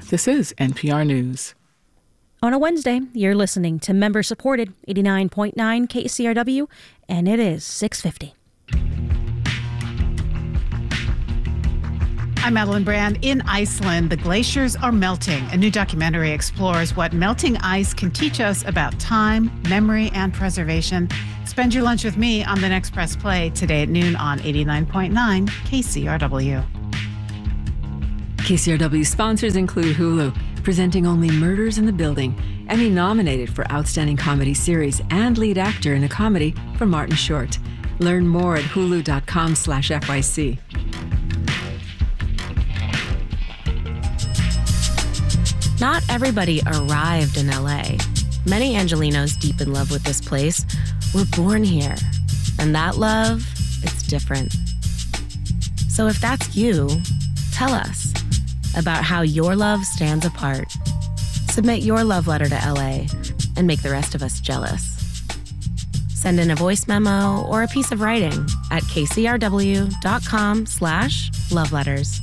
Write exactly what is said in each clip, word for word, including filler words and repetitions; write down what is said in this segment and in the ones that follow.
This is N P R News. On a Wednesday, you're listening to member-supported eighty-nine point nine K C R W, and it is six fifty. I'm Madeline Brand. In Iceland, the glaciers are melting. A new documentary explores what melting ice can teach us about time, memory, and preservation. Spend your lunch with me on the next Press Play today at noon on eighty-nine point nine K C R W. K C R W sponsors include Hulu, presenting only Murders in the Building, Emmy nominated for Outstanding Comedy Series and Lead Actor in a Comedy for Martin Short. Learn more at hulu.com slash FYC. Not everybody arrived in L A. Many Angelinos deep in love with this place were born here. And that love, it's different. So if that's you, tell us about how your love stands apart. Submit your love letter to L A and make the rest of us jealous. Send in a voice memo or a piece of writing at kcrw.com slash love letters.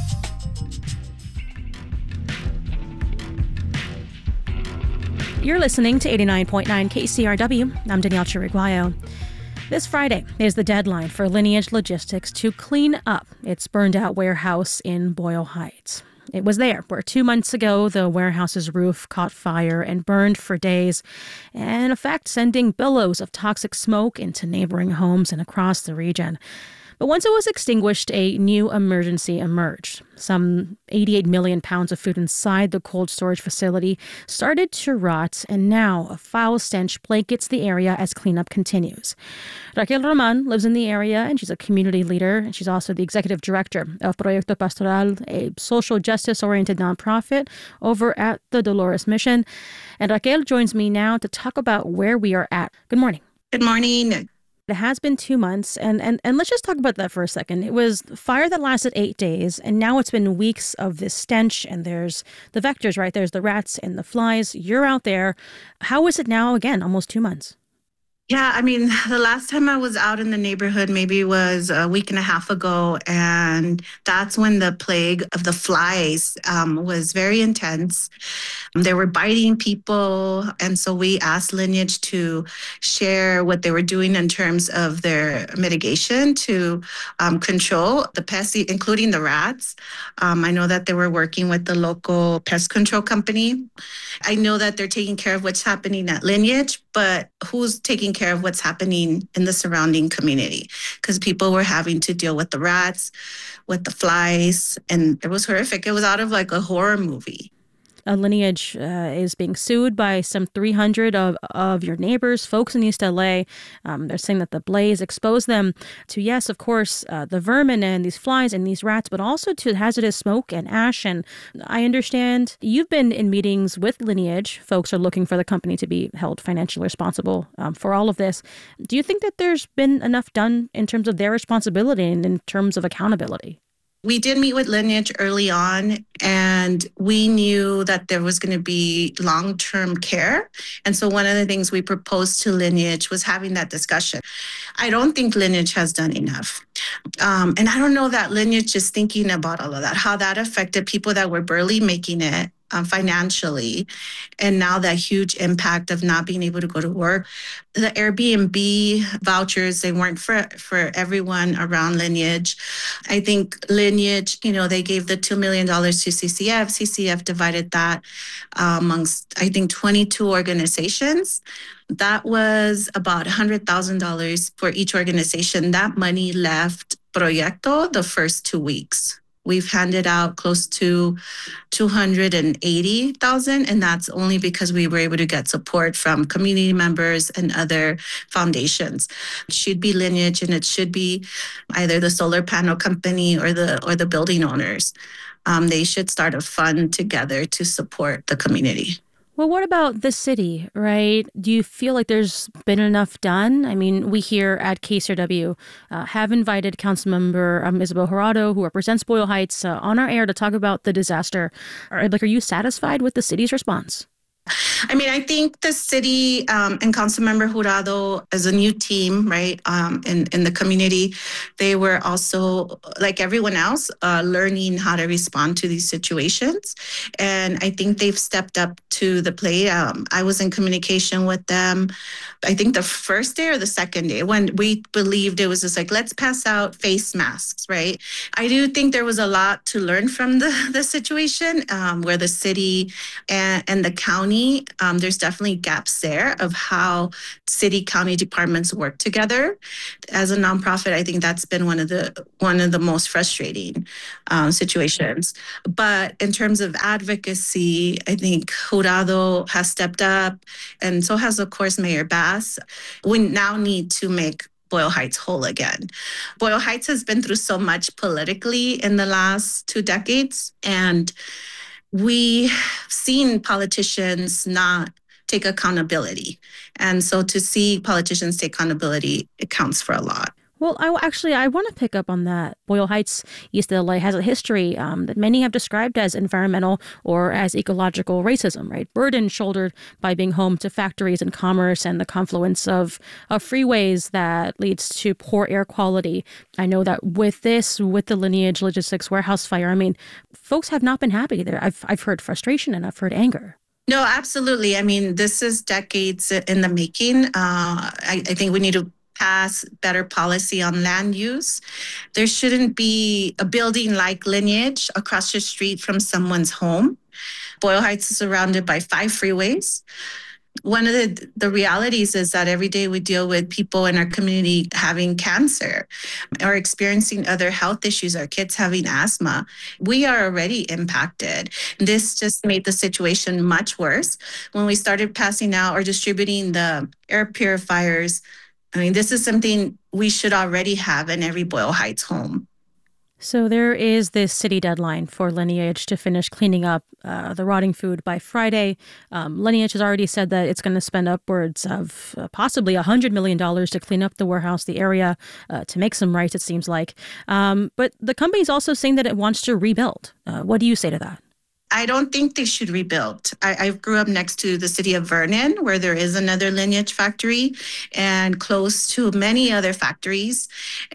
You're listening to eighty-nine point nine K C R W. I'm Danielle Chiriguayo. This Friday is the deadline for Lineage Logistics to clean up its burned-out warehouse in Boyle Heights. It was there where two months ago the warehouse's roof caught fire and burned for days, and in effect sending billows of toxic smoke into neighboring homes and across the region. But once it was extinguished, a new emergency emerged. Some eighty-eight million pounds of food inside the cold storage facility started to rot, and now a foul stench blankets the area as cleanup continues. Raquel Roman lives in the area, and she's a community leader, and she's also the executive director of Proyecto Pastoral, a social justice-oriented nonprofit over at the Dolores Mission. And Raquel joins me now to talk about where we are at. Good morning. Good morning. It has been two months, and, and, and let's just talk about that for a second. It was fire that lasted eight days, and now it's been weeks of this stench, and there's the vectors, right? There's the rats and the flies. You're out there. How is it now, again, almost two months? Yeah, I mean, the last time I was out in the neighborhood maybe was a week and a half ago, and that's when the plague of the flies um, was very intense. They were biting people, and so we asked Lineage to share what they were doing in terms of their mitigation to um, control the pests, including the rats. Um, I know that they were working with the local pest control company. I know that they're taking care of what's happening at Lineage, but who's taking care of what's happening in the surrounding community? Because people were having to deal with the rats, with the flies, and it was horrific. It was out of like a horror movie. A Lineage uh, is being sued by some three hundred of, of your neighbors, folks in East L A. Um, they're saying that the blaze exposed them to, yes, of course, uh, the vermin and these flies and these rats, but also to hazardous smoke and ash. And I understand you've been in meetings with Lineage. Folks are looking for the company to be held financially responsible um, for all of this. Do you think that there's been enough done in terms of their responsibility and in terms of accountability? We did meet with Lineage early on, and we knew that there was going to be long-term care. And so one of the things we proposed to Lineage was having that discussion. I don't think Lineage has done enough. Um, and I don't know that Lineage is thinking about all of that, how that affected people that were barely making it um, financially. And now that huge impact of not being able to go to work. The Airbnb vouchers, they weren't for, for everyone around Lineage. I think Lineage, you know, they gave the two million dollars to C C F. C C F divided that uh, amongst, I think, twenty-two organizations. That was about one hundred thousand dollars for each organization. That money left Proyecto the first two weeks. We've handed out close to two hundred eighty thousand dollars, and that's only because we were able to get support from community members and other foundations. It should be Lineage, and it should be either the solar panel company or the or the building owners. Um, they should start a fund together to support the community. Well, what about the city, right? Do you feel like there's been enough done? I mean, we here at K C R W uh, have invited Councilmember um, Isabel Jurado, who represents Boyle Heights, uh, on our air to talk about the disaster. Are, like, are you satisfied with the city's response? I mean, I think the city um, and Councilmember Jurado, as a new team, right, um, in, in the community, they were also, like everyone else, uh, learning how to respond to these situations. And I think they've stepped up to the plate. Um, I was in communication with them, I think the first day or the second day, when we believed it was just like, let's pass out face masks, right? I do think there was a lot to learn from the, the situation um, where the city and, and the county, um, there's definitely gaps there of how city county departments work together. As a nonprofit, I think that's been one of the one of the most frustrating um, situations. But in terms of advocacy, I think Jurado has stepped up, and so has, of course, Mayor Bass. We now need to make Boyle Heights whole again. Boyle Heights has been through so much politically in the last two decades, and we've seen politicians not take accountability. And so to see politicians take accountability, it counts for a lot. Well, I actually, I want to pick up on that. Boyle Heights, East L A, has a history um, that many have described as environmental or as ecological racism, right? Burden shouldered by being home to factories and commerce and the confluence of, of freeways that leads to poor air quality. I know that with this, with the Lineage Logistics warehouse fire, I mean, folks have not been happy there. I've, I've heard frustration and I've heard anger. No, absolutely. I mean, this is decades in the making. Uh, I, I think we need to pass better policy on land use. There shouldn't be a building like Lineage across the street from someone's home. Boyle Heights is surrounded by five freeways. One of the, the realities is that every day we deal with people in our community having cancer or experiencing other health issues, our kids having asthma. We are already impacted. This just made the situation much worse. When we started passing out or distributing the air purifiers, I mean, this is something we should already have in every Boyle Heights home. So there is this city deadline for Lineage to finish cleaning up uh, the rotting food by Friday. Um, Lineage has already said that it's going to spend upwards of uh, possibly one hundred million dollars to clean up the warehouse, the area, uh, to make some right, it seems like. Um, but the company is also saying that it wants to rebuild. Uh, what do you say to that? I don't think they should rebuild. I, I grew up next to the city of Vernon, where there is another Lineage factory and close to many other factories.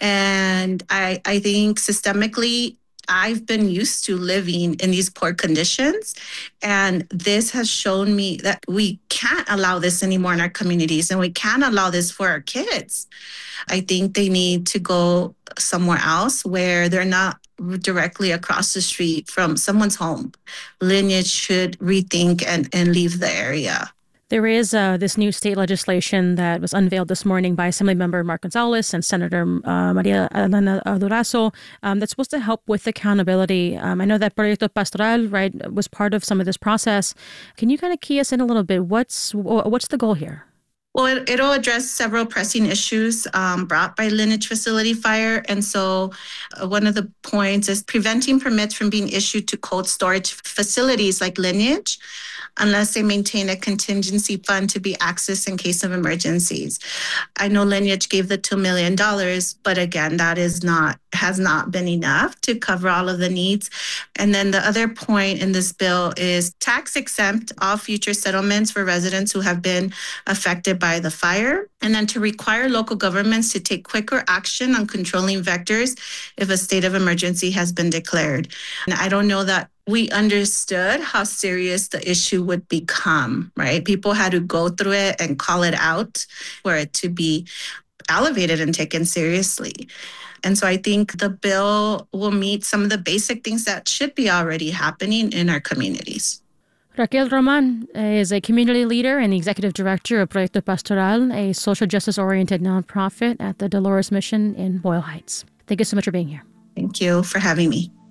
And I, I think systemically, I've been used to living in these poor conditions. And this has shown me that we can't allow this anymore in our communities, and we can't allow this for our kids. I think they need to go somewhere else where they're not directly across the street from someone's home. Lineage should rethink and, and leave the area. There is uh, this new state legislation that was unveiled this morning by Assemblymember Mark Gonzalez and Senator uh, Maria Elena Durazo um, that's supposed to help with accountability. Um, I know that Proyecto Pastoral, right, was part of some of this process. Can you kind of key us in a little bit? What's what's the goal here? Well, it, it'll address several pressing issues um, brought by Lineage facility fire. And so uh, one of the points is preventing permits from being issued to cold storage facilities like Lineage, unless they maintain a contingency fund to be accessed in case of emergencies. I know Lineage gave the two million dollars, but again, that is not has not been enough to cover all of the needs. And then the other point in this bill is tax exempt all future settlements for residents who have been affected by the fire, and then to require local governments to take quicker action on controlling vectors if a state of emergency has been declared. And I don't know that we understood how serious the issue would become, right? People had to go through it and call it out for it to be elevated and taken seriously. And so I think the bill will meet some of the basic things that should be already happening in our communities. Raquel Roman is a community leader and the executive director of Proyecto Pastoral, a social justice-oriented nonprofit at the Dolores Mission in Boyle Heights. Thank you so much for being here. Thank you for having me.